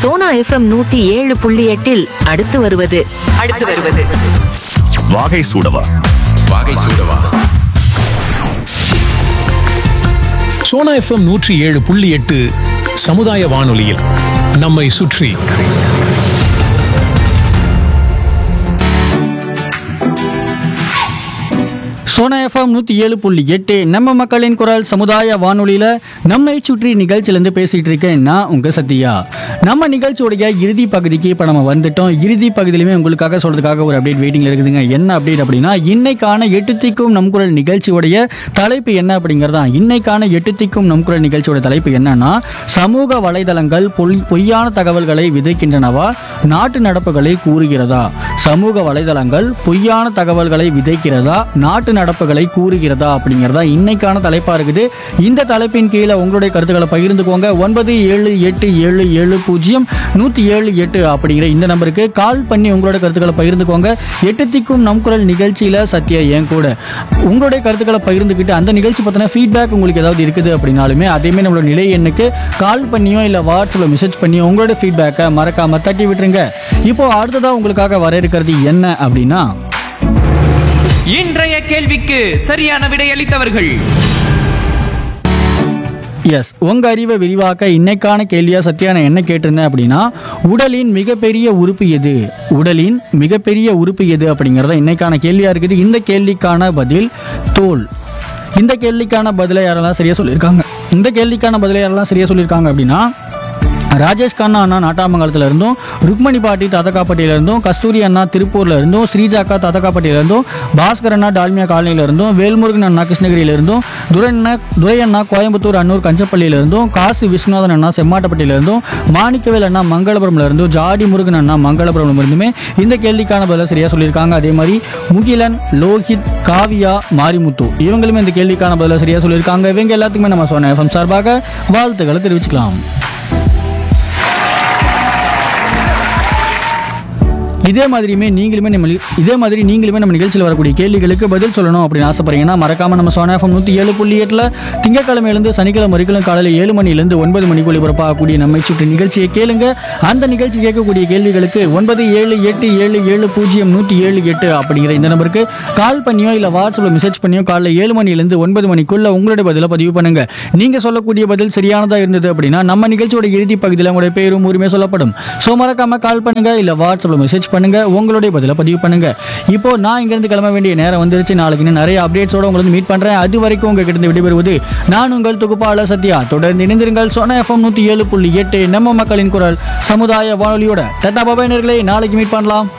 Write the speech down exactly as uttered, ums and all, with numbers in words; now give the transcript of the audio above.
Sona FM நூத்தி ஏழு புள்ளி எட்டில் அடுத்து வருவது அடுத்து வருவது வாகை சூடவா வாகை சூடவா சோனா எஃப்எம் நூற்றி ஏழு புள்ளி எட்டு சமுதாய வானொலியில் நம்மை சுற்றி. சோனா எஃப்எம் நூற்றி ஏழு புள்ளி எட்டு நம்ம மக்களின் குரல் சமுதாய வானொலியில் நம்மை சுற்றி நிகழ்ச்சியிலேருந்து பேசிகிட்டு இருக்கேன் நான் உங்கள் சத்யா. நம்ம நிகழ்ச்சியோடைய இறுதி பகுதிக்கு இப்போ நம்ம வந்துட்டோம். இறுதி பகுதியிலுமே உங்களுக்காக சொல்கிறதுக்காக ஒரு அப்டேட் வெயிட்டிங்கில் இருக்குதுங்க. என்ன அப்டேட் அப்படின்னா, இன்னைக்கான எட்டு திக்கும் நம் குரல் நிகழ்ச்சியோடைய தலைப்பு என்ன அப்படிங்கிறது தான். இன்னைக்கான எட்டு திக்கும் நம் குரல் நிகழ்ச்சியோட தலைப்பு என்னன்னா, சமூக வலைதளங்கள் பொய் பொய்யான தகவல்களை விதைக்கின்றனவா, நாட்டு நடப்புகளை கூறுகிறதா. சமூக வலைதளங்கள் பொய்யான தகவல்களை விதைக்கிறதா, நாட்டு நடப்புகளை கூறுகிறதா அப்படிங்கிறதா இன்னைக்கான தலைப்பா இருக்குது. இந்த தலைப்பின் கீழே உங்களுடைய கருத்துக்களை பகிர்ந்துக்கோங்க. ஒன்பது ஏழு எட்டு ஏழு ஏழு பூஜ்ஜியம் நூற்றி ஏழு எட்டு அப்படிங்கிற இந்த நம்பருக்கு கால் பண்ணி உங்களோட கருத்துக்களை பகிர்ந்துக்கோங்க. எட்டு திக்கும் நம் குரல் நிகழ்ச்சியில் சத்யா என் கூட உங்களுடைய கருத்துக்களை பகிர்ந்துக்கிட்டு அந்த நிகழ்ச்சி பற்றின ஃபீட்பேக் உங்களுக்கு ஏதாவது இருக்குது அப்படின்னாலுமே அதேமே நம்மளோட நிலை எண்ணுக்கு கால் பண்ணியோ இல்லை வாட்ஸ்அப்பில் மெசேஜ் பண்ணியோ உங்களோட ஃபீட்பேக்கை மறக்காம தட்டி விட்டுருங்க. இப்போ அடுத்ததாக உங்களுக்காக வர இருக்கிறது என்ன அப்படின்னா, இன்றைய கேள்விக்கு சரியான விடையளித்தவர்கள். எஸ், உங்க அறிவை விரிவாக்க இன்னைக்கான கேள்வியா சத்யா நான் என்ன கேட்டிருந்தேன் அப்படின்னா, உடலின் மிகப்பெரிய உறுப்பு எது, உடலின் மிகப்பெரிய உறுப்பு எது அப்படிங்கிறத இன்னைக்கான கேள்வியா இருக்குது. இந்த கேள்விக்கான பதில் தோல். இந்த கேள்விக்கான பதிலை யாரெல்லாம் சரியா சொல்லியிருக்காங்க இந்த கேள்விக்கான பதிலை யாரெல்லாம் சரியா சொல்லியிருக்காங்க அப்படின்னா, ராஜேஷ் கண்ணா அண்ணா நாட்டாமங்கலத்துல இருந்தும், ருக்மணி பாட்டி தாத்தக்காப்பட்டியில இருந்தும், கஸ்தூரி அண்ணா திருப்பூர்ல இருந்தும், ஸ்ரீஜாக்கா தாத்தக்காப்பட்டியில இருந்தும், பாஸ்கர் அண்ணா டால்மியா காலனியில இருந்தும், வேல்முருகன் அண்ணா கிருஷ்ணகிரியில இருந்தும், துரையண்ணா துரை அண்ணா கோயம்புத்தூர் அன்னூர் கஞ்சப்பள்ளியில இருந்தும், காசி விஸ்வநாதன் அண்ணா செம்மாட்டப்பட்டியில இருந்தும், மாணிக்கவேல் அண்ணா மங்களபுரம்ல இருந்தும், ஜாடி முருகன் அண்ணா மங்களபுரம்ல இருந்துமே இந்த கேள்விக்கான பதில சரியா சொல்லியிருக்காங்க. அதே மாதிரி முகிலன், லோஹித், காவியா, மாரிமுத்து இவங்களுமே இந்த கேள்விக்கான பதில சரியா சொல்லியிருக்காங்க. இவங்க எல்லாத்துக்குமே நம்ம சோனா எஃப்எம் சார்பாக வாழ்த்துக்களை தெரிவிச்சுக்கலாம். இதே மாதிரியுமே நீங்களுமே நம்ம இதே மாதிரி நீங்களுமே நம்ம நிகழ்ச்சியில் வரக்கூடிய கேள்விகளுக்கு பதில் சொல்லணும் அப்படின்னு ஆசைப்படுறீங்கன்னா மறக்காம நம்ம சோனா எஃப்எம் நூற்றி ஏழு புள்ளி எட்டில் திங்கக்கிழமையிலிருந்து சனிக்கிழமை வரைக்கும் காலையில் ஏழு மணிலேருந்து ஒன்பது மணிக்கு ஒளிபரப்பாகக்கூடிய நம்மை சுற்றி நிகழ்ச்சியை கேளுங்க. அந்த நிகழ்ச்சி கேட்கக்கூடிய கேள்விகளுக்கு ஒன்பது ஏழு எட்டு ஏழு ஏழு பூஜ்ஜியம் நூற்றி ஏழு எட்டு அப்படிங்கிற இந்த நம்பருக்கு கால் பண்ணியோ இல்லை வாட்ஸ்அப்பில் மெசேஜ் பண்ணியோ காலையில் ஏழு மணிலேருந்து ஒன்பது மணிக்குள்ள உங்களுடைய பதிலை பதிவு பண்ணுங்க. நீங்க சொல்லக்கூடிய பதில் சரியானதா இருந்தது அப்படின்னா நம்ம நிகழ்ச்சியோட இறுதி பகுதியில் உங்களுடைய பேரும் உரிமை சொல்லப்படும். ஸோ மறக்காம கால் பண்ணுங்க, இல்லை வாட்ஸ்அப்பில் மெசேஜ் பண்ணுங்க, உங்களுடைய பதில பதிவு பண்ணுங்க. இப்போ நான் இங்க இருந்து கிளம்ப வேண்டிய நேரம் வந்துருச்சு. நாளைக்கு இன்னும் நிறைய அப்டேட்ஸோட உங்களுக்கு மீட் பண்றேன். அது வரைக்கும் உங்ககிட்ட இருந்து விடைபெறுவது நான் உங்கள் தொகுப்பாளர் சத்யா. தொடர்ந்து இணைந்திருங்கள் சோனா எஃப்எம் நூற்றி ஏழு புள்ளி எட்டு நம்ம மக்களின் குரல் சமுதாய வானொலியோட. டாடா பாய் நேயர்களே, நாளைக்கு மீட் பண்ணலாம்.